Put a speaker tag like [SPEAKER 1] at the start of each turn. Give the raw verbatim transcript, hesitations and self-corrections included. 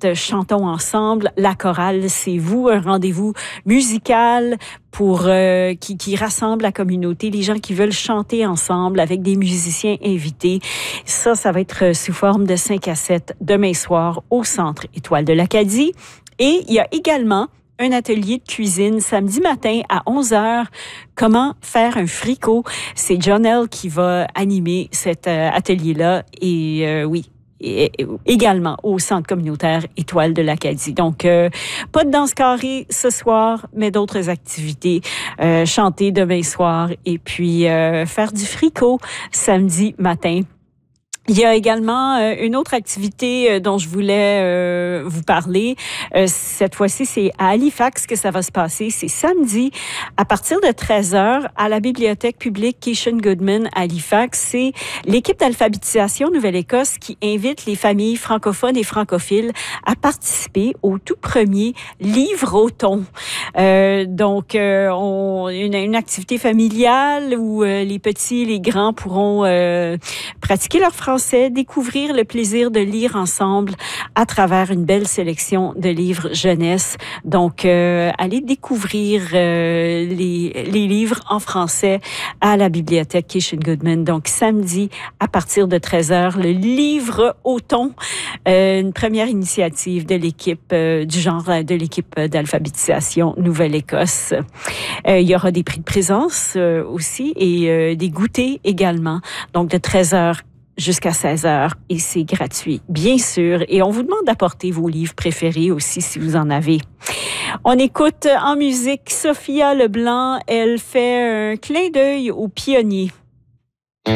[SPEAKER 1] sept, chantons ensemble. La chorale, c'est vous, un rendez-vous musical pour euh, qui, qui rassemble la communauté, les gens qui veulent chanter ensemble avec des musiciens invités. Ça, ça va être sous forme de cinq à sept demain soir au Centre Étoile de l'Acadie. Et il y a également un atelier de cuisine samedi matin à onze heures. Comment faire un fricot? C'est Jonelle qui va animer cet euh, atelier-là. Et euh, oui, et, et, également au Centre communautaire Étoile de l'Acadie. Donc, euh, pas de danse carrée ce soir, mais d'autres activités. Euh, chanter demain soir et puis euh, faire du fricot samedi matin. Il y a également euh, une autre activité euh, dont je voulais euh, vous parler. Euh, cette fois-ci, c'est à Halifax que ça va se passer. C'est samedi à partir de treize heures à la bibliothèque publique Keishan Goodman à Halifax. C'est l'équipe d'alphabétisation Nouvelle-Écosse qui invite les familles francophones et francophiles à participer au tout premier livre-auton. Euh, donc, euh, on, une, une activité familiale où euh, les petits et les grands pourront euh, pratiquer leur français, découvrir le plaisir de lire ensemble à travers une belle sélection de livres jeunesse. Donc, euh, allez découvrir euh, les, les livres en français à la bibliothèque Keishan Goodman. Donc, samedi, à partir de treize heures, le livre-auton, euh, une première initiative de l'équipe euh, du genre de l'équipe d'alphabétisation Nouvelle-Écosse. Euh, il y aura des prix de présence euh, aussi et euh, des goûters également. Donc, de treize heures jusqu'à seize heures et c'est gratuit, bien sûr. Et on vous demande d'apporter vos livres préférés aussi si vous en avez. On écoute en musique Sophia Leblanc. Elle fait un clin d'œil aux pionniers.